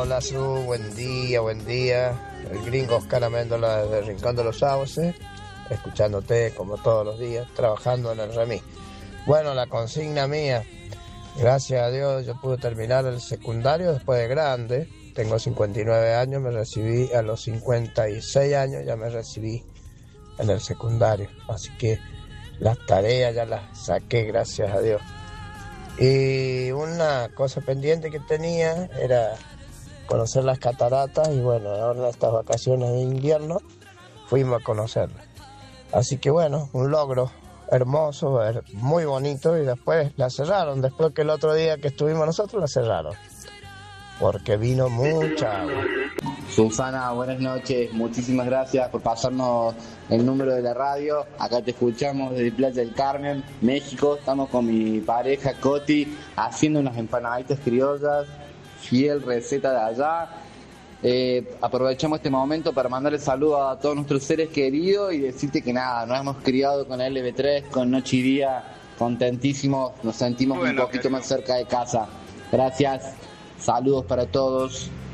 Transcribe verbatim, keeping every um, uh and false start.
Hola, Su, buen día, buen día. El gringo Oscar Améndola desde el Rincón de los Sauces, escuchándote como todos los días, trabajando en el remis. Bueno, la consigna mía, gracias a Dios yo pude terminar el secundario después de grande. Tengo cincuenta y nueve años, me recibí a los cincuenta y seis años, ya me recibí en el secundario. Así que las tareas ya las saqué, gracias a Dios. Y una cosa pendiente que tenía era conocer las cataratas y bueno, ahora en estas vacaciones de invierno fuimos a conocerlas. Así que bueno, un logro hermoso, muy bonito, y después la cerraron, después que el otro día que estuvimos nosotros la cerraron, porque vino mucha agua. Susana, buenas noches, muchísimas gracias por pasarnos el número de la radio. Acá te escuchamos desde Playa del Carmen, México. Estamos con mi pareja Coti haciendo unas empanaditas criollas, fiel receta de allá. Eh, aprovechamos este momento para mandarle saludos a todos nuestros seres queridos y decirte que nada, nos hemos criado con L B tres, con Noche y Día, contentísimos, nos sentimos bueno, un poquito querido. Más cerca de casa. Gracias, saludos para todos.